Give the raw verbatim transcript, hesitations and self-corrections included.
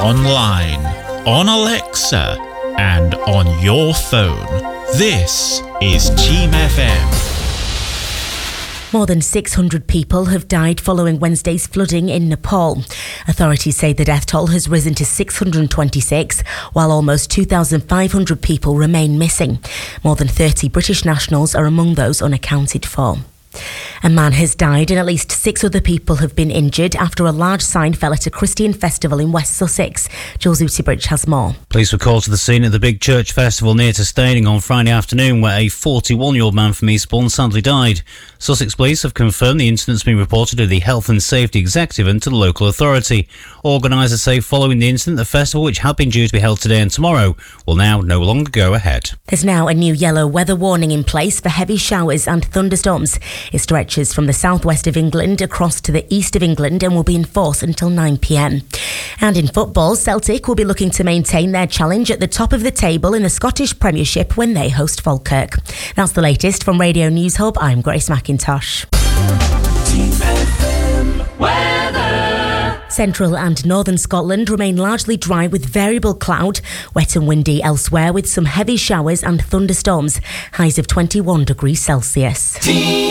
online, on Alexa, and on your phone. This is Team F M. More than six hundred people have died following Wednesday's flooding in Nepal. Authorities say the death toll has risen to six hundred twenty-six, while almost two thousand five hundred people remain missing. More than thirty British nationals are among those unaccounted for. A man has died and at least six other people have been injured after a large sign fell at a Christian festival in West Sussex. Jules Utibridge has more. Police were called to the scene at the big church festival near to Staining on Friday afternoon, where a forty-one-year-old man from Eastbourne sadly died. Sussex Police have confirmed the incident's been reported to the Health and Safety Executive and to the local authority. Organisers say following the incident, the festival, which had been due to be held today and tomorrow, will now no longer go ahead. There's now a new yellow weather warning in place for heavy showers and thunderstorms. It stretches from the southwest of England across to the east of England and will be in force until nine p.m. And in football, Celtic will be looking to maintain their challenge at the top of the table in the Scottish Premiership when they host Falkirk. That's the latest from Radio News Hub. I'm Grace McIntosh. Central and northern Scotland remain largely dry with variable cloud, wet and windy elsewhere with some heavy showers and thunderstorms. Highs of twenty-one degrees Celsius.